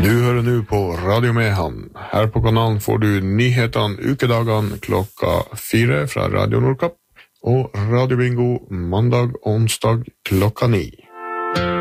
Du hører nå på Radio Mehamn. Her på kanalen får du nyhetene ukedagene 4 fra Radio Nordkapp og Radio Bingo mandag og onsdag 9.